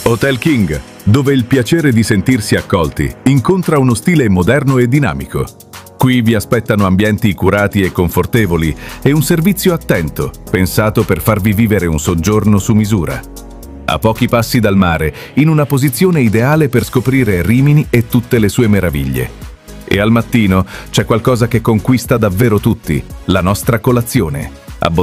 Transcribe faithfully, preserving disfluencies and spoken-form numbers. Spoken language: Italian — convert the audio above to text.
Hotel King, dove il piacere di sentirsi accolti incontra uno stile moderno e dinamico. Qui vi aspettano ambienti curati e confortevoli e un servizio attento, pensato per farvi vivere un soggiorno su misura. A pochi passi dal mare, in una posizione ideale per scoprire Rimini e tutte le sue meraviglie. E al mattino c'è qualcosa che conquista davvero tutti, la nostra colazione.